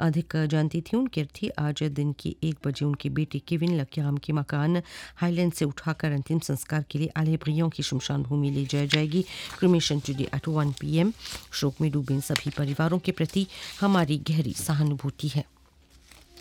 अधिक जानती थी। उनकी अर्थी आज दिन की 1 बजे उनके बेटे केविन लक्याम के मकान हाईलैंड से उठाकर अंतिम संस्कार के लिए आलेब्रियों की शमशान भूमि ले जाई जाएगी। Cremation today at 1 PM। शोक में डूबे इन सभी परिवारों के प्रति हमारी गहरी सहानुभूति है।